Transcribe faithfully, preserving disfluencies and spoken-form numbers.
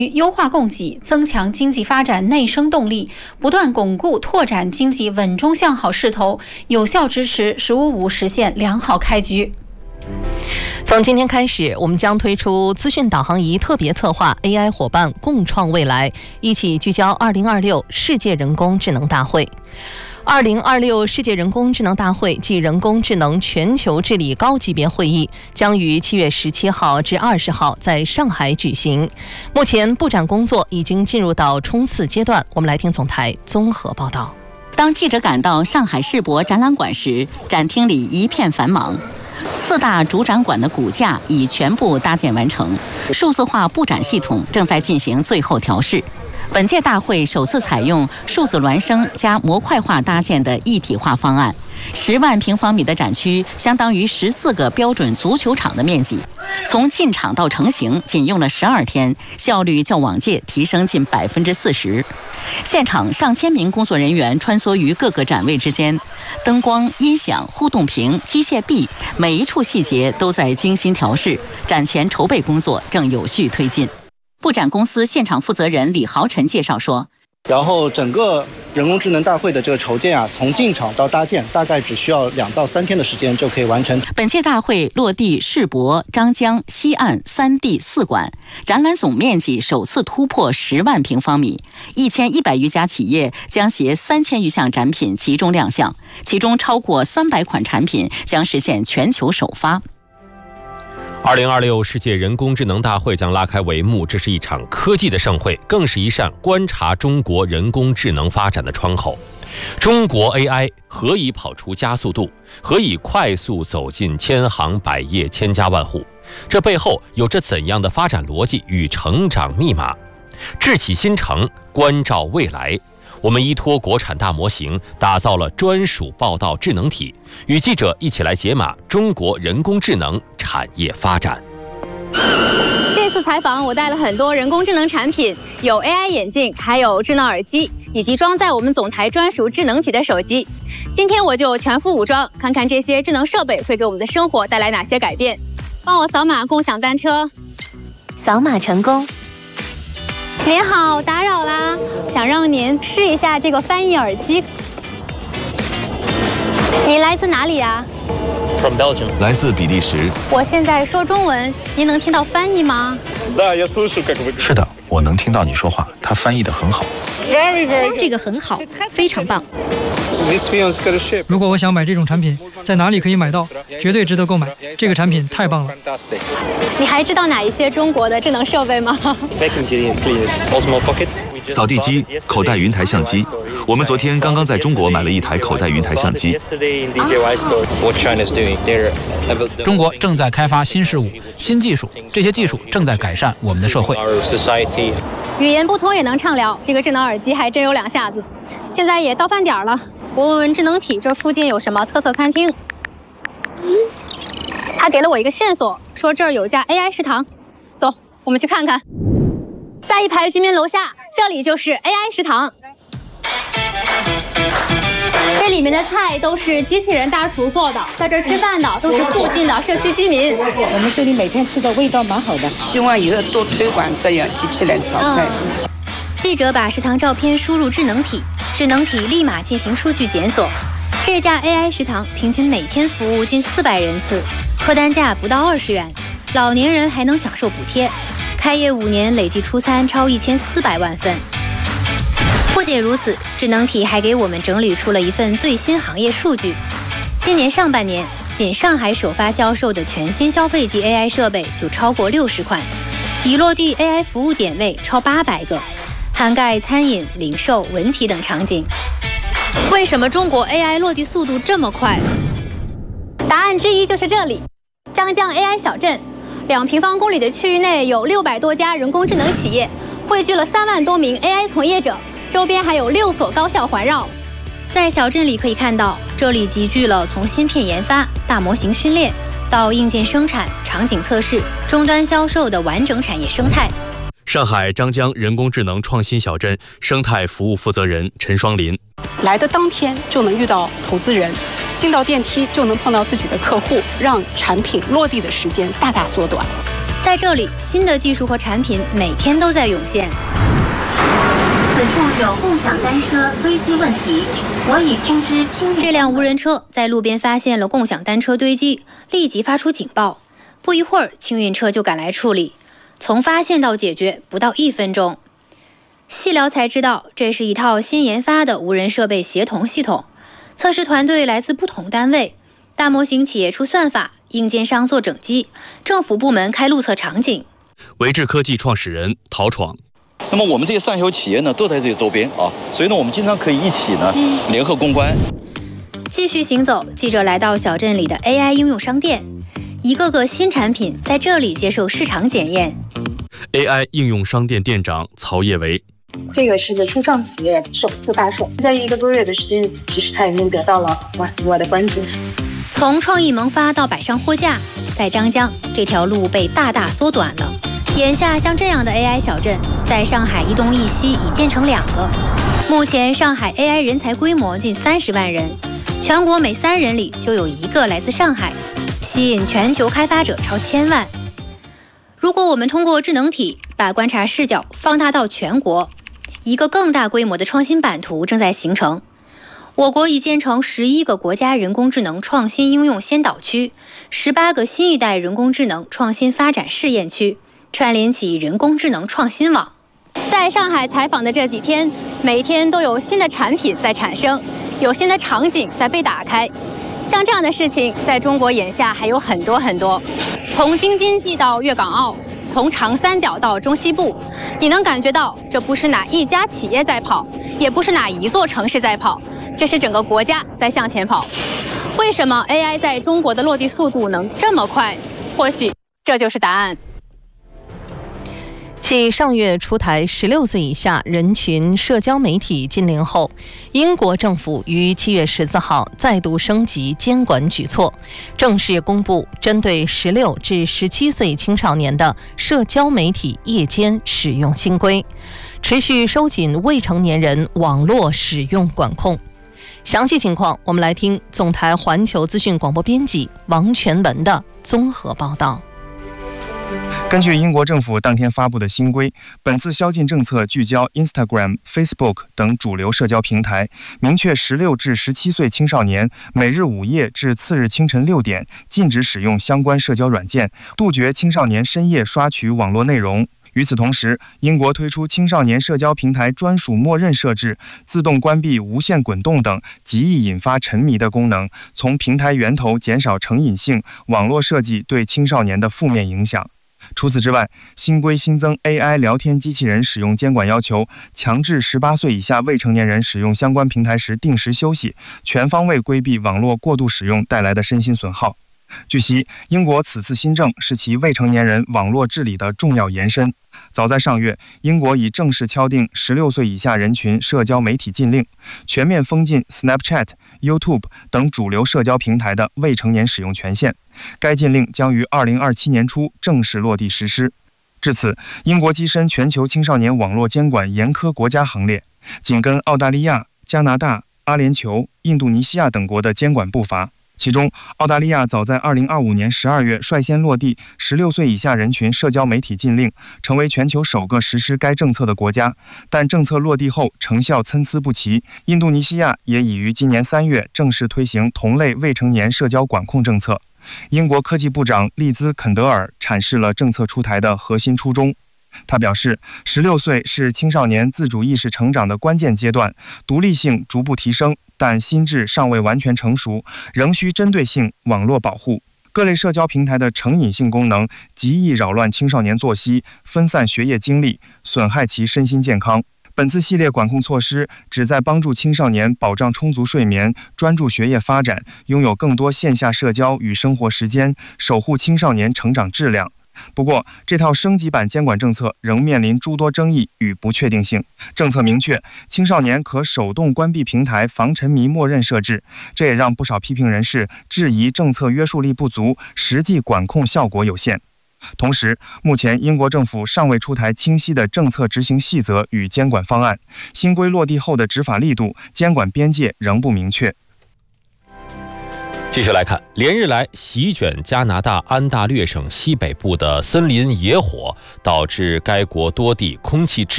优化供给，增强经济发展内生动力，不断巩固拓展经济稳中向好势头，有效支持“十五五”实现良好开局。 从今天开始，我们将推出资讯导航仪特别策划 A I 伙伴共创未来，一起聚焦二零二六世界人工智能大会。二零二六世界人工智能大会暨人工智能全球治理高级别会议将于七月十七号至二十号在上海举行。目前布展工作已经进入到冲刺阶段，我们来听总台综合报道。 当记者赶到上海世博展览馆时，展厅里一片繁忙。四大主展馆的骨架已全部搭建完成，数字化布展系统正在进行最后调试。本届大会首次采用数字孪生加模块化搭建的一体化方案，十万平方米的展区相当于十四个标准足球场的面积。从进场到成型仅用了十二天，效率较往届提升近百分之四十。现场上千名工作人员穿梭于各个展位之间，灯光、音响、互动屏、机械臂，每一处细节都在精心调试。展前筹备工作正有序推进。布展公司现场负责人李豪臣介绍说， 然后整个人工智能大会的这个筹建啊，从进场到搭建大概只需要两到三天的时间就可以完成。 本届大会落地世博、张江、西岸三地四馆，展览总面积首次突破十万平方米，一千一百余家企业将携三千余项展品集中亮相，其中超过三百款产品将实现全球首发。 二零二六世界人工智能大会将拉开帷幕，这是一场科技的盛会，更是一扇观察中国人工智能发展的窗口。中国 A I 何以跑出加速度？何以快速走进千行百业、千家万户？这背后有着怎样的发展逻辑与成长密码？智启新城，关照未来。我们依托国产大模型，打造了专属报道智能体，与记者一起来解码中国人工智能产业发展。 这次采访我带了很多人工智能产品，有 A I 眼镜，还有智能耳机，以及装在我们总台专属智能体的手机。今天我就全副武装，看看这些智能设备会给我们的生活带来哪些改变。帮我扫码共享单车， 扫码成功。 您好，打扰啦，想让您试一下这个翻译耳机。你来自哪里呀 ？From Belgium， 来自比利时。 我现在说中文，您能听到翻译吗？ 是的，我能听到你说话，它翻译得很好。 这个很好，非常棒。 如果我想买这种产品，在哪里可以买到？绝对值得购买，这个产品太棒了。 你还知道哪一些中国的智能设备吗？ 扫地机、口袋云台相机。我们昨天刚刚在中国买了一台口袋云台相机。 中国正在开发新事物、新技术，这些技术正在改善我们的社会。 语言不通也能畅聊，这个智能耳机还真有两下子。现在也到饭点了，我问问智能体这附近有什么特色餐厅。他给了我一个线索，说这儿有家 A I 食堂，走，我们去看看。下一排居民楼下，这里就是 A I 食堂。这里面的菜都是机器人大厨做的，在这儿吃饭的都是附近的社区居民。 我们这里每天吃的味道蛮好的， 希望以后多推广这样机器人炒菜。 嗯、记者把食堂照片输入智能体，智能体立马进行数据检索。这家 A I 食堂平均每天服务近四百人次，客单价不到二十元，老年人还能享受补贴。开业五年，累计出餐超一千四百万份。不仅如此，智能体还给我们整理出了一份最新行业数据。今年上半年，仅上海首发销售的全新消费级 A I 设备就超过六十款，已落地 A I 服务点位超八百个，涵盖餐饮、零售、文体等场景。 为什么中国 A I 落地速度这么快？答案之一就是这里，张江 A I 小镇，两平方公里的区域内有六百多家人工智能企业，汇聚了三万多名 A I 从业者，周边还有六所高校环绕。 在小镇里可以看到，这里集聚了从芯片研发、大模型训练到硬件生产、场景测试、终端销售的完整产业生态。 上海张江人工智能创新小镇生态服务负责人陈双林： 来的当天就能遇到投资人，进到电梯就能碰到自己的客户，让产品落地的时间大大缩短。 在这里，新的技术和产品每天都在涌现。 此处有共享单车堆积问题，我已通知清理。 这辆无人车在路边发现了共享单车堆积，立即发出警报。不一会儿，清运车就赶来处理，从发现到解决不到一分钟。细聊才知道，这是一套新研发的无人设备协同系统。测试团队来自不同单位，大模型企业出算法，硬件商做整机，政府部门开路测场景。 维智科技创始人陶闯。 那么我们这些上游企业呢，都在这些周边啊，所以呢，我们经常可以一起呢联合攻关。 继续行走，记者来到小镇里的 A I 应用商店，一个个新产品在这里接受市场检验。 A I 应用商店店长曹叶维。 这个是个初创企业首次发售，在一个多月的时间，其实它已经得到了哇意外的关注。 从创意萌发到摆上货架，在张江这条路被大大缩短了。眼下像这样的 A I 小镇，在上海一东一西已建成两个。目前上海 A I 人才规模近三十万人，全国每三人里就有一个来自上海，吸引全球开发者超千万。如果我们通过智能体把观察视角放大到全国，一个更大规模的创新版图正在形成。我国已建成十一个国家人工智能创新应用先导区，十八个新一代人工智能创新发展试验区，串联起人工智能创新网。 在上海采访的这几天，每天都有新的产品在产生，有新的场景在被打开。像这样的事情，在中国眼下还有很多很多。从京津冀到粤港澳，从长三角到中西部，你能感觉到这不是哪一家企业在跑，也不是哪一座城市在跑，这是整个国家在向前跑。为什么 A I 在中国的落地速度能这么快？或许这就是答案。 继上月出台十六岁以下人群社交媒体禁令后，英国政府于七月十四号再度升级监管举措，正式公布针对十六至十七岁青少年的社交媒体夜间使用新规，持续收紧未成年人网络使用管控。详细情况，我们来听总台环球资讯广播编辑王全文的综合报道。 根据英国政府当天发布的新规，本次宵禁政策聚焦 Instagram、Facebook 等主流社交平台，明确十六至十七岁青少年每日午夜至次日清晨六点禁止使用相关社交软件，杜绝青少年深夜刷取网络内容。与此同时，英国推出青少年社交平台专属默认设置、自动关闭、无限滚动等极易引发沉迷的功能，从平台源头减少成瘾性网络设计对青少年的负面影响。除此之外，新规新增 A I 聊天机器人使用监管要求，强制十八岁以下未成年人使用相关平台时定时休息，全方位规避网络过度使用带来的身心损耗。据悉，英国此次新政是其未成年人网络治理的重要延伸。早在上月，英国已正式敲定十六岁以下人群社交媒体禁令，全面封禁 Snapchat、YouTube 等主流社交平台的未成年使用权限。该禁令将于二零二七年初正式落地实施。至此，英国跻身全球青少年网络监管严苛国家行列，紧跟澳大利亚、加拿大、阿联酋、印度尼西亚等国的监管步伐。其中，澳大利亚早在二零二五年十二月率先落地十六岁以下人群社交媒体禁令，成为全球首个实施该政策的国家。但政策落地后成效参差不齐，印度尼西亚也已于今年三月正式推行同类未成年社交管控政策。英国科技部长利兹·肯德尔阐释了政策出台的核心初衷。他表示，十六岁是青少年自主意识成长的关键阶段，独立性逐步提升，但心智尚未完全成熟，仍需针对性网络保护。各类社交平台的成瘾性功能极易扰乱青少年作息，分散学业精力，损害其身心健康。本次系列管控措施旨在帮助青少年保障充足睡眠，专注学业发展，拥有更多线下社交与生活时间，守护青少年成长质量。不过，这套升级版监管政策仍面临诸多争议与不确定性。政策明确，青少年可手动关闭平台防沉迷默认设置，这也让不少批评人士质疑政策约束力不足，实际管控效果有限。同时，目前英国政府尚未出台清晰的政策执行细则与监管方案，新规落地后的执法力度、监管边界仍不明确。 继续来看，连日来席卷加拿大安大略省西北部的森林野火，导致该国多地空气质